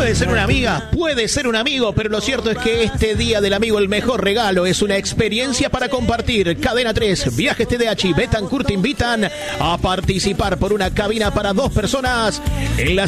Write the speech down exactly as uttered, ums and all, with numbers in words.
Puede ser una amiga, puede ser un amigo, pero lo cierto es que este Día del Amigo el mejor regalo es una experiencia para compartir. Cadena tres, Viajes T D H y Betancourt te invitan a participar por una cabina para dos personas en la